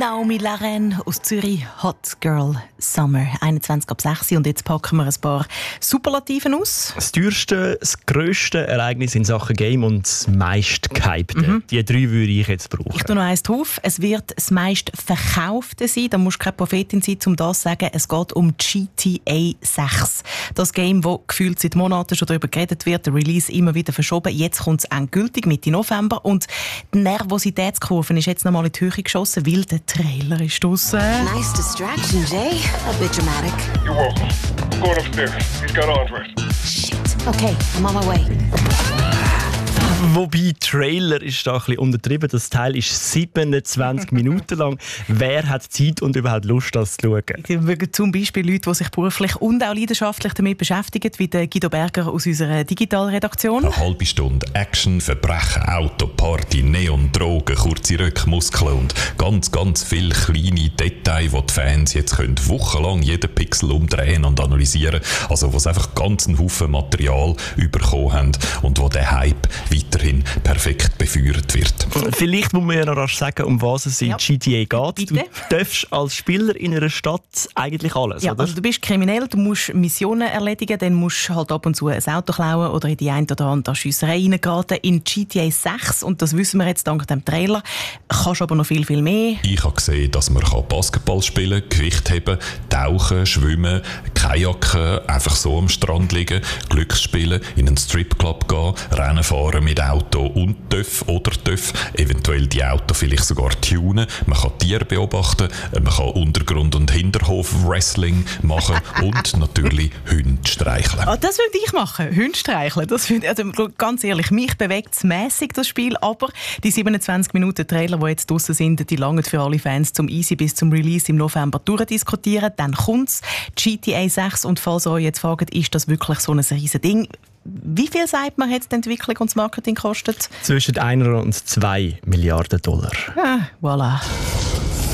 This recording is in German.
Naomi Laren aus Zürich, Hot Girl Summer, 21:06 und jetzt packen wir ein paar Superlativen aus. Das teuerste, das grösste Ereignis in Sachen Game und das meist gehypte. Die drei würde ich jetzt brauchen. Ich tue noch eins drauf. Es wird das meist verkaufte sein. Da musst du keine Prophetin sein, um das zu sagen. Es geht um GTA 6. Das Game, das gefühlt seit Monaten schon darüber geredet wird. Der Release immer wieder verschoben. Jetzt kommt es endgültig Mitte November. Und die Nervositätskurve ist jetzt nochmal in die Höhe geschossen, weil der Trailer ist draussen. Nice distraction, Jay. A bit dramatic. You're welcome. I'm going upstairs. He's got Andres. Shit. Okay, I'm on my way. Wobei, Trailer ist da ein bisschen untertrieben. Das Teil ist 27 Minuten lang. Wer hat Zeit und überhaupt Lust, das zu schauen? Zum Beispiel Leute, die sich beruflich und auch leidenschaftlich damit beschäftigen, wie der Guido Berger aus unserer Digitalredaktion. Eine halbe Stunde Action, Verbrechen, Auto, Party, Neon, Drogen, kurze Röcke, Muskeln und ganz viele kleine Details, die die Fans jetzt können wochenlang jeden Pixel umdrehen und analysieren. Also, wo sie einfach ganz einen Haufen Material bekommen haben und wo der Hype weiterhin perfekt befeuert wird. Vielleicht muss man ja noch rasch sagen, um was es in GTA geht. Bitte? Du darfst als Spieler in einer Stadt eigentlich alles, Ja, oder? also du bist kriminell, du musst Missionen erledigen, dann musst du halt ab und zu ein Auto klauen oder in die eine oder andere Schiesserei reingeraten. In GTA 6, und das wissen wir jetzt dank dem Trailer, kannst du aber noch viel mehr. Ich habe gesehen, dass man Basketball spielen kann, Gewicht heben, tauchen, schwimmen, Kajaken, einfach so am Strand liegen, Glücksspielen, in einen Stripclub gehen, Rennen fahren mit Auto und TÜV oder TÜV, eventuell die Auto vielleicht sogar tunen, man kann Tiere beobachten, man kann Untergrund- und Hinterhof-Wrestling machen und natürlich Hunde streicheln. Ah, das würde ich machen, Hunde streicheln. Also, ganz ehrlich, mich bewegt es mässig, das Spiel, aber die 27 Minuten Trailer, die jetzt draussen sind, die langen für alle Fans zum Easy bis zum Release im November durchdiskutieren. Dann kommt es, GTA 6, und falls ihr euch jetzt fragt, ist das wirklich so ein riesen Ding? Wie viel sagt man, hat die Entwicklung und das Marketing gekostet? Zwischen 1 und 2 Milliarden $. Voilà.